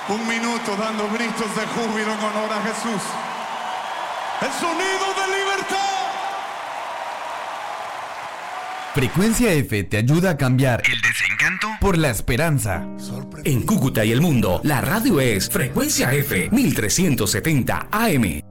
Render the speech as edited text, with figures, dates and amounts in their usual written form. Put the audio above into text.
Un minuto dando gritos de júbilo en honor a Jesús. El sonido de libertad. Frecuencia F te ayuda a cambiar el desencanto por la esperanza. En Cúcuta y el mundo, la radio es Frecuencia F 1370 AM.